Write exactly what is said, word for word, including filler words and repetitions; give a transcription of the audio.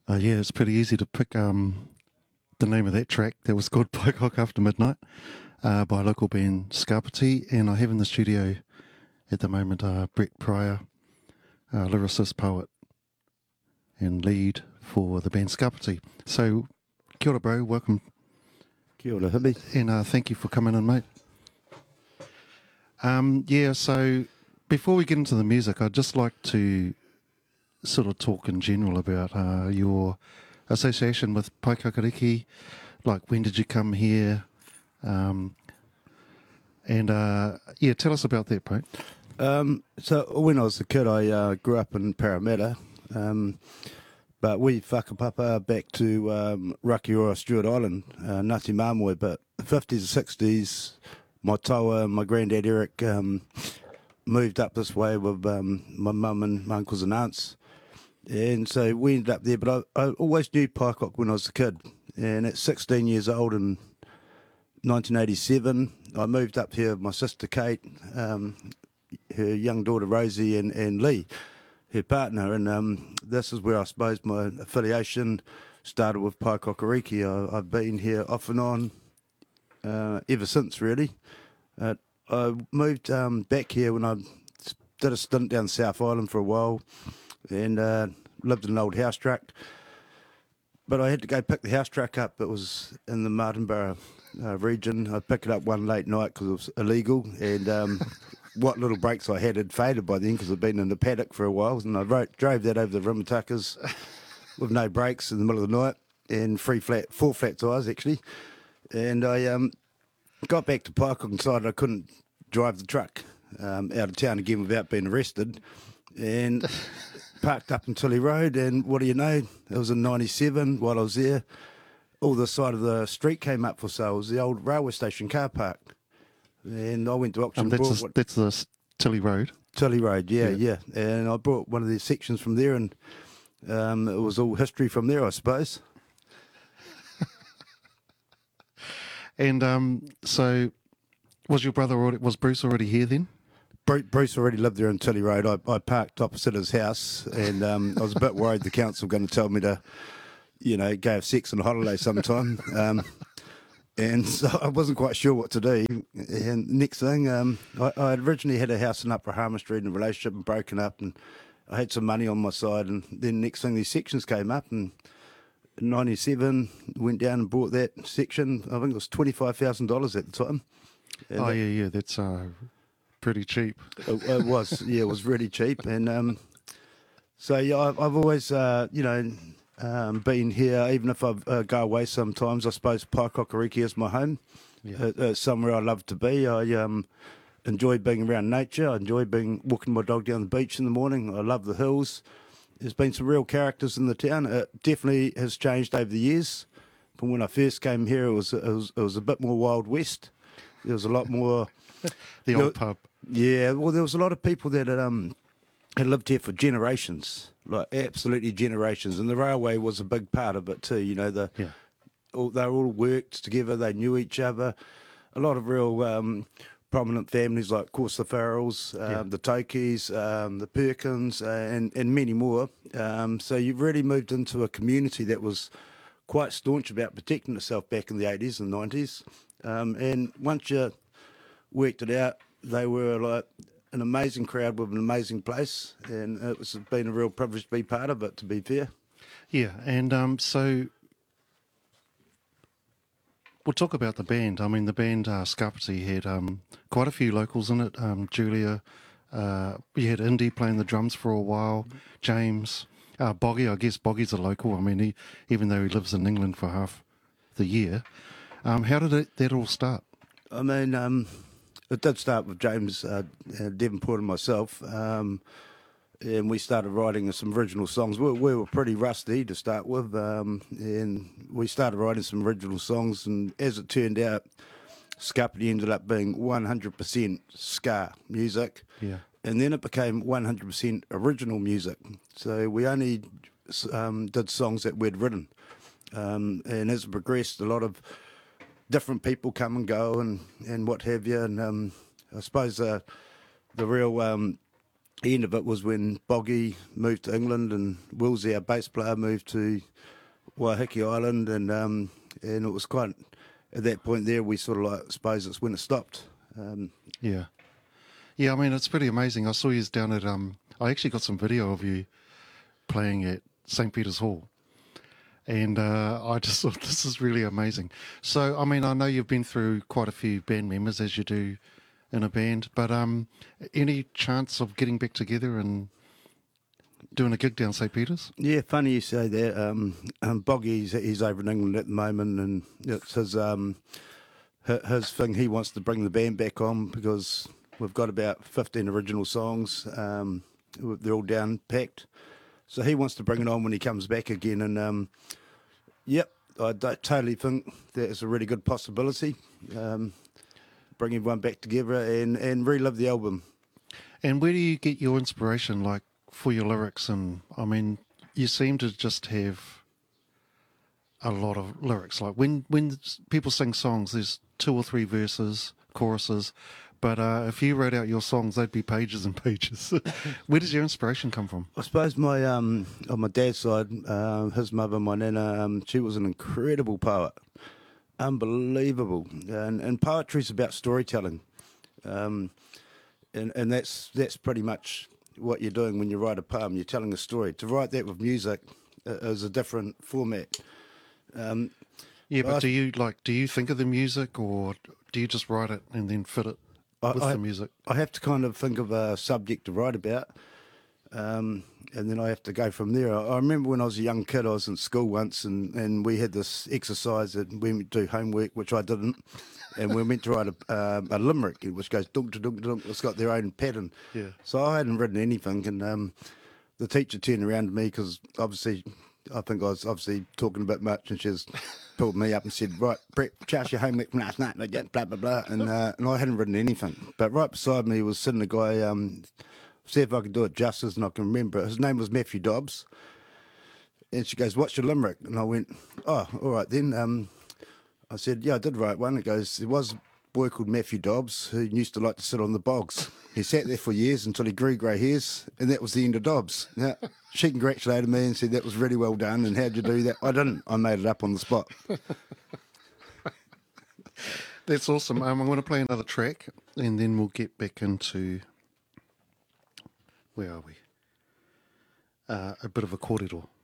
Uh, yeah, it's pretty easy to pick um, the name of that track. That was called Pocock After Midnight uh, by local band Scarpity. And I have in the studio at the moment uh, Brett Pryor, uh, lyricist, poet, and lead for the band Scarpity. So, kia ora, bro. Welcome. Kia ora, Hibby. And uh, thank you for coming in, mate. Um, yeah, so before we get into the music, I'd just like to sort of talk in general about uh, your association with Paikakariki. Like, when did you come here? Um, and, uh, yeah, tell us about that, bro. Um, so when I was a kid, I uh, grew up in Parramatta, um, but we whakapapa back to um, Rakiura, Stewart Island, uh, Ngāti Māmoe. But the fifties and sixties, my taua, my granddad Eric, um, moved up this way with um, my mum and my uncles and aunts. And so we ended up there, but I, I always knew Paikok when I was a kid. And at sixteen years old in nineteen eighty-seven, I moved up here with my sister Kate, um, her young daughter Rosie, and, and Lee, her partner. And um, this is where I suppose my affiliation started with Paikakariki. I, I've been here off and on uh, ever since, really. Uh, I moved um, back here when I did a stint down South Island for a while and uh, lived in an old house truck. But I had to go pick the house truck up. It was in the Martinborough uh, region. I picked it up one late night because it was illegal, and um, what little brakes I had had faded by then because I'd been in the paddock for a while. And I wrote, drove that over the Rimatakas with no brakes in the middle of the night and three flat, four flat tyres actually. And I um, got back to Paikok and decided I couldn't drive the truck um, out of town again without being arrested. And parked up in Tilly Road, and what do you know? It was in ninety-seven while I was there. All the side of the street came up for sale. It was the old railway station car park. And I went to auction. Um, that's, brought the, what, that's the Tilly Road. Tilly Road, yeah, Yeah. yeah, And I brought one of the sections from there, and um, it was all history from there, I suppose. And um, so, was your brother already, was Bruce already here then? Bruce already lived there in Tilly Road. I, I parked opposite his house, and um, I was a bit worried the council were going to tell me to, you know, go have sex on a holiday sometime. Um, and so I wasn't quite sure what to do. And next thing, um, I, I had originally had a house in Upper Harmer Street and a relationship and broken up, and I had some money on my side. And then next thing, these sections came up, and in ninety-seven, went down and bought that section. I think it was twenty-five thousand dollars at the time. And Oh, that, yeah, yeah, that's uh, pretty cheap. It, it was, yeah, it was really cheap. And um, so, yeah, I've, I've always, uh, you know, um, been here, even if I uh, go away sometimes. I suppose Paikakariki is my home. Yeah. It, it's somewhere I love to be. I um, enjoy being around nature. I enjoy being walking my dog down the beach in the morning. I love the hills. There's been some real characters in the town. It definitely has changed over the years. From when I first came here, it was, it was, it was a bit more Wild West. There was a lot more... The you know, old pub. Yeah, well, there was a lot of people that had, um, had lived here for generations, like absolutely generations, and the railway was a big part of it too. You know, the Yeah. all, they all worked together, they knew each other. A lot of real um, prominent families, like, of course, the Farrells, um, Yeah. the Tokis, um, the Perkins, uh, and, and many more. Um, so you've really moved into a community that was quite staunch about protecting itself back in the eighties and nineties. Um, and once you worked it out, they were like an amazing crowd with an amazing place, and it was been a real privilege to be part of it, to be fair. Yeah, and um, so we'll talk about the band. I mean, the band uh, Scarpity had um, quite a few locals in it. Um, Julia, uh, you had Indy playing the drums for a while, James, uh, Boggy, I guess Boggy's a local. I mean, he, even though he lives in England for half the year. Um, how did it, that all start? I mean, um, it did start with James uh, uh, Devonport and myself, um, and we started writing some original songs. We, we were pretty rusty to start with, um, and we started writing some original songs, and as it turned out, Scarpity ended up being one hundred percent ska music. Yeah. And then it became one hundred percent original music. So we only um, did songs that we'd written. Um, and as it progressed, a lot of different people come and go and, and what have you. And um, I suppose uh, the real um, the end of it was when Boggy moved to England and Willsy, our bass player, moved to Waiheke Island, and um, and it was quite at that point there we sort of like I suppose it's when it stopped. Um, Yeah. Yeah, I mean, it's pretty amazing. I saw you down at, um, I actually got some video of you playing at Saint Peter's Hall. And uh, I just thought this is really amazing. So, I mean, I know you've been through quite a few band members as you do in a band, but um, any chance of getting back together and doing a gig down Saint Peter's? Yeah, funny you say that. Um, um, Boggy's he's over in England at the moment, and it's his um, hi- his thing. He wants to bring the band back on because we've got about fifteen original songs. Um, they're all down packed, so he wants to bring it on when he comes back again. And um, yep, I d- totally think that is a really good possibility. Um, bring everyone back together and and relive the album. And where do you get your inspiration, like, for your lyrics? And, I mean, you seem to just have a lot of lyrics. Like, when, when people sing songs, there's two or three verses, choruses, but uh, if you wrote out your songs, they'd be pages and pages. Where does your inspiration come from? I suppose my um on my dad's side, uh, his mother, my nana, um, she was an incredible poet, unbelievable, and and poetry's about storytelling, um, and and that's that's pretty much what you're doing when you write a poem. You're telling a story. To write that with music uh, is a different format. Um, Yeah, but I- do you, like, do you think of the music, or do you just write it and then fit it I- with I- the music? I have to kind of think of a subject to write about, um, and then I have to go from there. I, I remember when I was a young kid, I was in school once, and, and we had this exercise that we would do homework, which I didn't, and we meant to write a, um, a limerick, which goes dunk to dunk to dunk. It's got their own pattern. Yeah. So I hadn't written anything, and um, the teacher turned around to me because obviously I think I was obviously talking a bit much, and she just pulled me up and said, "Right, Brett, charge your homework from last night," blah blah blah, and uh, and I hadn't written anything. But right beside me was sitting a guy. Um, see if I can do it justice, and I can remember it. His name was Matthew Dobbs, and she goes, "What's your limerick?" And I went, "Oh, all right then." Um, I said, "Yeah, I did write one." It goes, "There was a boy called Matthew Dobbs who used to like to sit on the bogs. He sat there for years until he grew grey hairs, and that was the end of Dobbs." Yeah. She congratulated me and said that was really well done. And how'd you do that? I didn't. I made it up on the spot. That's awesome. Um, I'm going to play another track, and then we'll get back into, where are we? Uh, a bit of a kōrero.